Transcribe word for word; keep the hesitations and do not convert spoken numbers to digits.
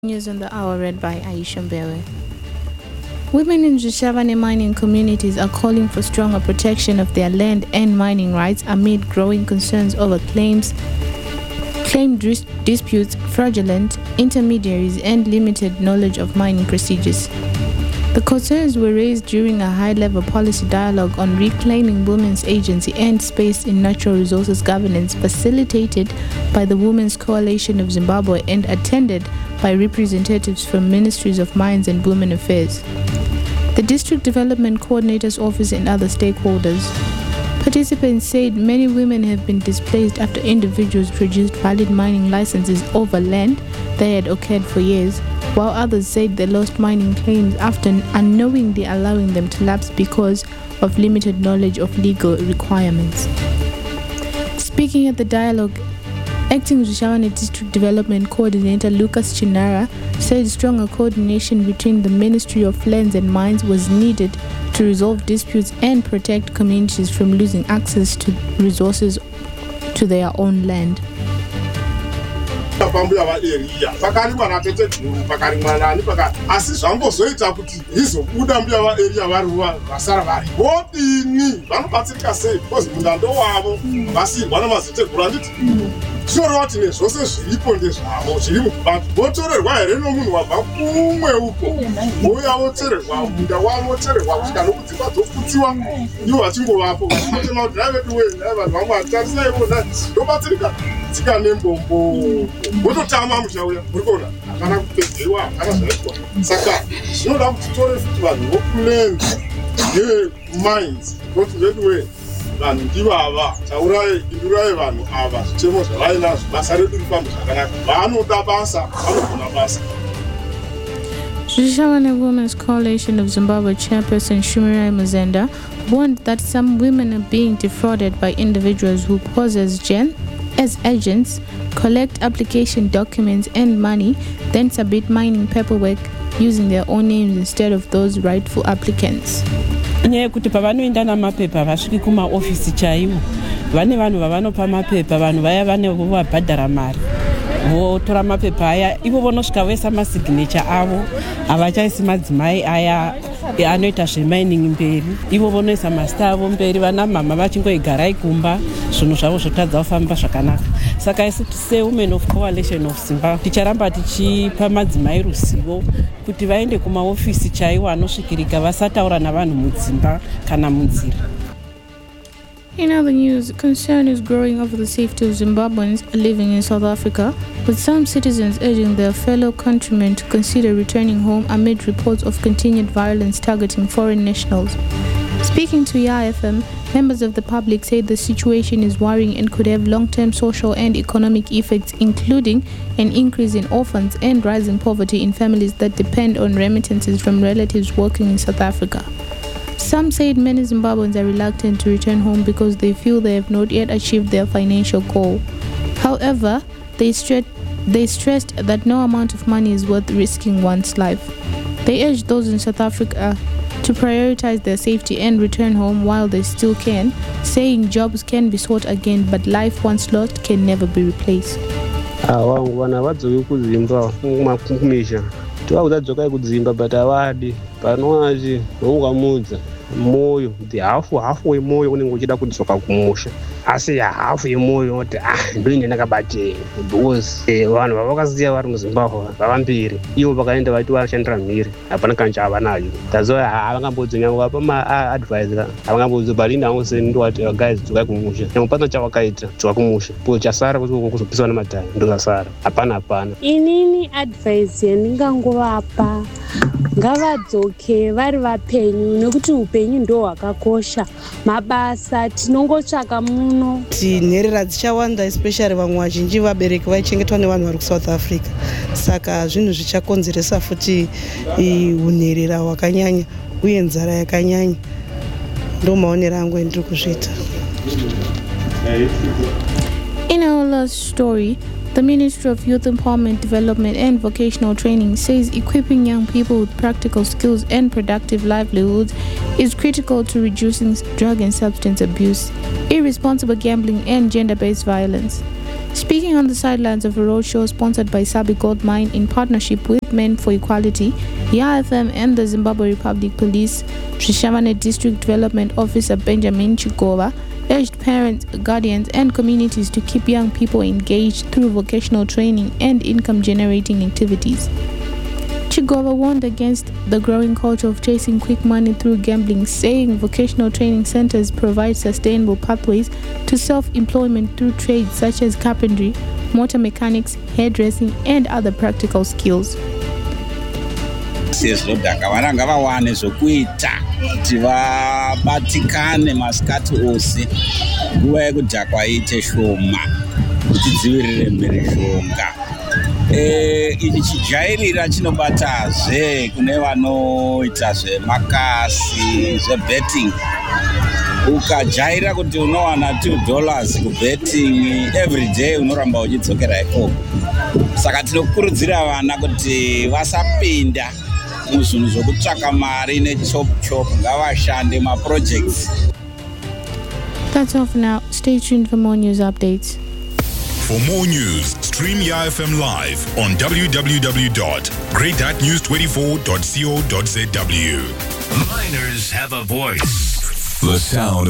News on the hour read by Aisha Mbewe. Women in Zhishavane mining communities are calling for stronger protection of their land and mining rights amid growing concerns over claims, claim dis- disputes, fraudulent intermediaries, and limited knowledge of mining procedures. The concerns were raised during a high-level policy dialogue on reclaiming women's agency and space in natural resources governance facilitated by the Women's Coalition of Zimbabwe and attended by representatives from Ministries of Mines and Women Affairs, the District Development Coordinator's Office and other stakeholders. Participants said many women have been displaced after individuals produced valid mining licenses over land that had occurred for years, while others said they lost mining claims after unknowingly allowing them to lapse because of limited knowledge of legal requirements. Speaking at the dialogue, Acting Zhishavane District Development Coordinator Lucas Chinara said stronger coordination between the Ministry of Lands and Mines was needed to resolve disputes and protect communities from losing access to resources to their own land. Pambuya va area pakarimwa na tete guru pakarimwa nani paka asi zvambozoita kuti izobuda mbuya va area vari vasara vari vodini vanobatsirika sei because mundando wavo vasirwa namazite guru anditi zvinoreva kuti nezvose zviripo ndezvavo zviri mukubantu votorerwa here nomunhu wabva kumwe uko vouya votorerwa munda wavo votorerwa kusvika nokudzimba dzofutiwa ivo vachingovapo vachitema kuti naivedu wei nai vanhu vamwe hatarisai ivona ndobatsirika tsika nembombo vototama muchauya uri kuona hapana kupedzerwa hapana zvinoitwa saka zvinoda kuti tore futi vanhu vokulenzi nemines kuti vedu wei vanhu ndivava taurai indurai vanhu ava zvichemo zvavainazvo basa redu rifambe zvakanaka vanoda basa vanogona basa. Zhishavane Women's Coalition of Zimbabwe chairperson Shumirai Muzenda warned that some women are being defrauded by individuals who pose as gen as agents, collect application documents and money, then submit mining paperwork using their own names instead of those rightful applicants. Nyaya kuti pavanoenda namapepa vasviki kumaofisi chaiwo vane vanhu vavanopa mapepa vanhu vaya vane vabhadhara mari votora mapepa aya ivo vonosvika voisa masignature avo havachaisi madzimai aya anoita zvemining mberi ivo vonoisa masita avo mberi vana mama vachingoigarai kumba zvinhu zvavo zvotadza kufamba zvakanaka. Saka isu sewomen of coalition of Zimbabwe ticharamba tichipa madzimai ruzivo kuti vaende kumaofisi chaiwo anosvikirika vasataura navanhu mudzimba kana munzira. In other news, concern is growing over the safety of Zimbabweans living in South Africa, with some citizens urging their fellow countrymen to consider returning home amid reports of continued violence targeting foreign nationals. Speaking to Y A F M, members of the public say the situation is worrying and could have long-term social and economic effects, including an increase in orphans and rising poverty in families that depend on remittances from relatives working in South Africa. Some said many Zimbabweans are reluctant to return home because they feel they have not yet achieved their financial goal. However, they, stre- they stressed that no amount of money is worth risking one's life. They urged those in South Africa to prioritize their safety and return home while they still can, saying jobs can be sought again, but life once lost can never be replaced. Vanhu vadzoke kuZimbabwe kumisha tivakudzokai kudzimba but havadi panoachi noungamudza moyo the hafu hafu wemoyo unenge uchida kudzoka kumusha asi hafu yemoyo kuti ah ndoine ndakabatei because vanhu vavakasiya vari muZimbabwe vavambiri ivo vakaenda vaiti vashandira mhiri hapana kana chavanayo tazo havangambodzi nyangwe vapa maadvise havangambodzo but inde hangoseni ndowati guys dzokai kumusha nyangwe pasina chavakaita dzoka kumusha po chasara kuzopiswa nemadhai ndozasara hapana hapana. Inini advice yandingangovapa ngavadzoke vari vapenyu nekuti upenyu ndo hwakakosha. Mabasa tinongotsvaka muno tinherera dzichawanda especially vamwe vazhinji vabereki vaichengetwa nevanhu vari kuSouth Africa, saka zvinhu zvichakonzeresa futi unherera hwakanyanya uye nzara yakanyanya. Ndo maonero angu endiri kuzviita. In our last story, the Ministry of Youth Empowerment, Development and Vocational Training says equipping young people with practical skills and productive livelihoods is critical to reducing drug and substance abuse, irresponsible gambling and gender-based violence. Speaking on the sidelines of a roadshow sponsored by Sabi Gold Mine in partnership with Men for Equality, Y A F M and the Zimbabwe Republic Police, Trishavane District Development Officer Benjamin Chigova urged parents, guardians, and communities to keep young people engaged through vocational training and income-generating activities. Chigova warned against the growing culture of chasing quick money through gambling, saying vocational training centers provide sustainable pathways to self-employment through trades such as carpentry, motor mechanics, hairdressing, and other practical skills. Sezvodhaka vana ngavawane zvokuita kuti vabatikane masikati ose nguva yekudhakwa iite shoma kuti dzivirire mhirizhonga. Ichi chijairira chinobatazve kune vanoita zvemakasi zvebetting. Ukajaira kuti unowana two dollars kubetting every day unoramba uchidzokera ikoko. Saka tinokurudzira vana kuti vasapinda muzvinhu zvokutsvaka mari nechop chop, ngavashande maprojects. That's all for now. Stay tuned for more news updates. For more news, stream Y A F M live on w w w dot great news twenty-four dot co dot z w. Miners have a voice. The sound